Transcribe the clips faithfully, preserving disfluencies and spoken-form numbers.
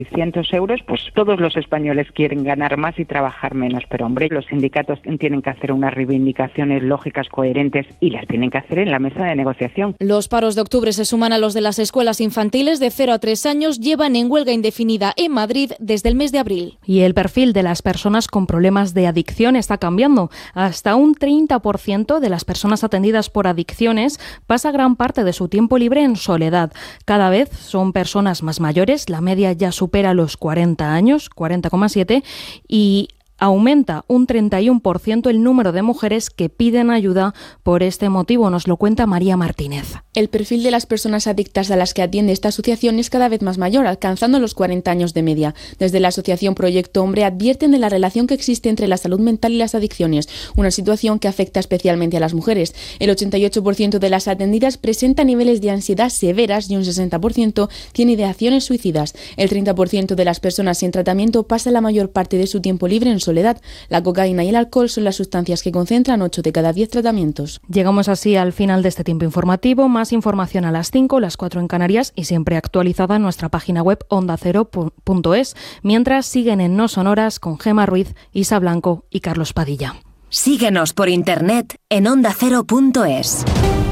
seiscientos euros, pues todos los españoles quieren ganar más y trabajar menos, pero hombre, los sindicatos tienen que hacer unas reivindicaciones lógicas, coherentes, y las tienen que hacer en la mesa de negociación. Los paros de octubre se suman a los de las escuelas infantiles de cero a tres años, llevan en huelga indefinida en Madrid desde el mes de abril. Y el perfil de las personas con problemas de adicción está cambiando. Hasta un treinta por ciento de las personas atendidas por adicciones pasa gran parte de su tiempo libre en soledad. Cada vez son personas más mayores, la media ya supera supera los cuarenta años, cuarenta coma siete, y aumenta un treinta y uno por ciento el número de mujeres que piden ayuda por este motivo. Nos lo cuenta María Martínez. El perfil de las personas adictas a las que atiende esta asociación es cada vez más mayor, alcanzando los cuarenta años de media. Desde la asociación Proyecto Hombre advierten de la relación que existe entre la salud mental y las adicciones, una situación que afecta especialmente a las mujeres. El ochenta y ocho por ciento de las atendidas presenta niveles de ansiedad severas y un sesenta por ciento tiene ideaciones suicidas. El treinta por ciento de las personas en tratamiento pasa la mayor parte de su tiempo libre en soledad. La cocaína y el alcohol son las sustancias que concentran ocho de cada diez tratamientos. Llegamos así al final de este tiempo informativo. Más información a las cinco, las cuatro en Canarias y siempre actualizada en nuestra página web onda cero punto es. Mientras siguen en No Sonoras con Gema Ruiz, Isa Blanco y Carlos Padilla. Síguenos por internet en onda cero punto es.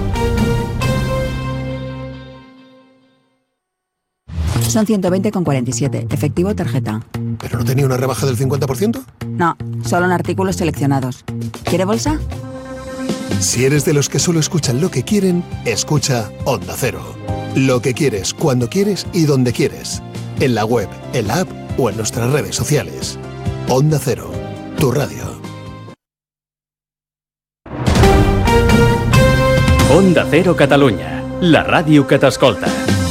Son ciento veinte con cuarenta y siete, efectivo tarjeta. ¿Pero no tenía una rebaja del cincuenta por ciento? No, solo en artículos seleccionados. ¿Quiere bolsa? Si eres de los que solo escuchan lo que quieren, escucha Onda Cero. Lo que quieres, cuando quieres y donde quieres. En la web, en la app o en nuestras redes sociales. Onda Cero, tu radio. Onda Cero Catalunya, la ràdio que t'escolta.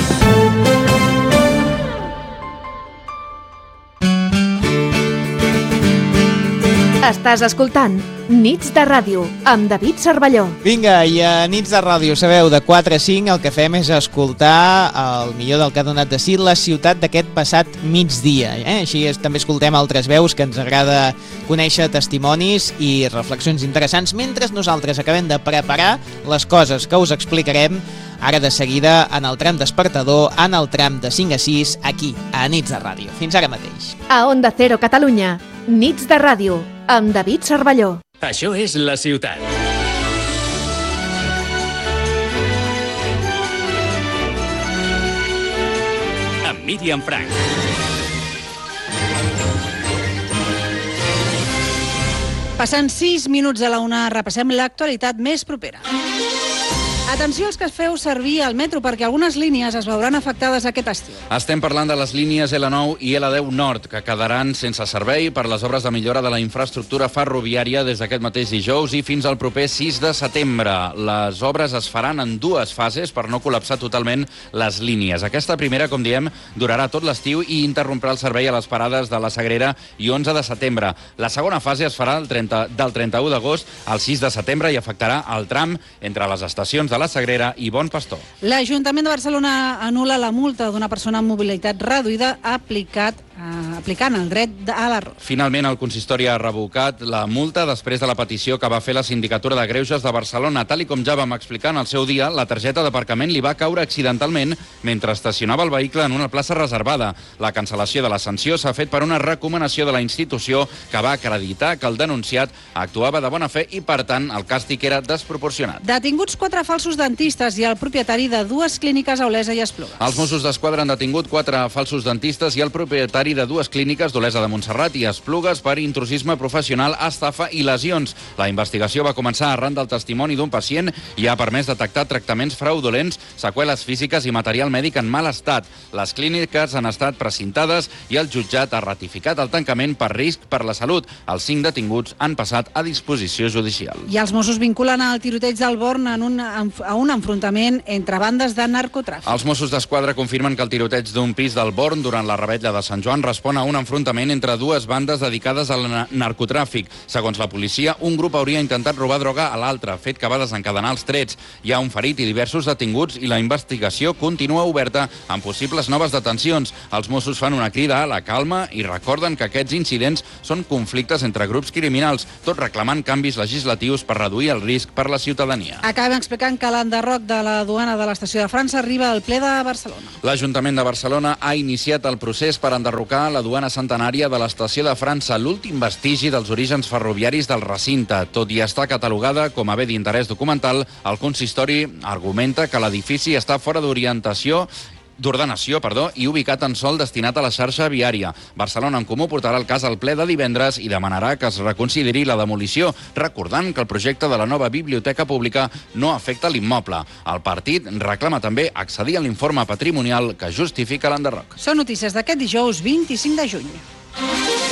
Estàs escoltant Nits de Ràdio, amb David Cervelló. Vinga, i a Nits de Ràdio, sabeu, de quatre a cinc el que fem és escoltar el millor del que ha donat de si la ciutat d'aquest passat migdia. Eh? Així és, també escoltem altres veus que ens agrada conèixer, testimonis i reflexions interessants, mentre nosaltres acabem de preparar les coses que us explicarem ara de seguida en el tram despertador, en el tram de cinc a sis, aquí, a Nits de Ràdio. Fins ara mateix. A Onda Cero Catalunya, Nits de Ràdio, amb David Cervelló. Això és la ciutat. Amb Míriam Frank. Passant sis minuts a la una, repassem l'actualitat més propera. Atenció als que es feu servir el metro perquè algunes línies es veuran afectades aquest estiu. Estem parlant de les línies ele nou i ele deu Nord, que quedaran sense servei per les obres de millora de la infraestructura ferroviària des d'aquest mateix dijous i fins al proper sis de setembre. Les obres es faran en dues fases per no col·lapsar totalment les línies. Aquesta primera, com diem, durarà tot l'estiu i interromprà el servei a les parades de la Sagrera i onze de setembre. La segona fase es farà el trenta, del trenta-u d'agost al sis de setembre i afectarà el tram entre les estacions de la Sagrera i Bon Pastor. L'Ajuntament de Barcelona anul·la la multa d'una persona amb mobilitat reduïda aplicat, eh, aplicant el dret a l'error. Finalment, el consistori ha revocat la multa després de la petició que va fer la Sindicatura de Greuges de Barcelona. Tal i com ja vam explicar en el seu dia, la targeta d'aparcament li va caure accidentalment mentre estacionava el vehicle en una plaça reservada. La cancel·lació de la sanció s'ha fet per una recomanació de la institució que va acreditar que el denunciat actuava de bona fe i, per tant, el càstig era desproporcionat. Detinguts quatre falsos dentistes i el propietari de dues clíniques a Olesa i Esplugues. Els Mossos d'Esquadra han detingut quatre falsos dentistes i el propietari de dues clíniques d'Olesa de Montserrat i Esplugues per intrusisme professional, estafa i lesions. La investigació va començar arran del testimoni d'un pacient i ha permès detectar tractaments fraudulents, seqüeles físiques i material mèdic en mal estat. Les clíniques han estat precintades i el jutjat ha ratificat el tancament per risc per la salut. Els cinc detinguts han passat a disposició judicial. I els Mossos vinculen el tiroteig del Born en un, a un enfrontament entre bandes de narcotràfic. Els Mossos d'Esquadra confirmen que el tiroteig d'un pis del Born durant la revetlla de Sant Joan respon a un enfrontament entre dues bandes dedicades al narcotràfic. Segons la policia, un grup hauria intentat robar droga a l'altre, fet que va desencadenar els trets. Hi ha un ferit i diversos detinguts i la investigació continua oberta amb possibles noves detencions. Els Mossos fan una crida a la calma i recorden que aquests incidents són conflictes entre grups criminals, tot reclamant canvis legislatius per reduir el risc per la ciutadania. Acabem explicant que que l'enderroc de la duana de l'estació de França arriba al ple de Barcelona. L'Ajuntament de Barcelona ha iniciat el procés per enderrocar la duana centenària de l'estació de França, l'últim vestigi dels orígens ferroviaris del recinte. Tot i estar catalogada com a bé d'interès documental, el consistori argumenta que l'edifici està fora d'orientació d'ordenació, perdó, i ubicat en sòl destinat a la xarxa viària. Barcelona en Comú portarà el cas al ple de divendres i demanarà que es reconsideri la demolició, recordant que el projecte de la nova biblioteca pública no afecta l'immoble. El partit reclama també accedir a l'informe patrimonial que justifica l'enderroc. Són notícies d'aquest dijous vint-i-cinc de juny.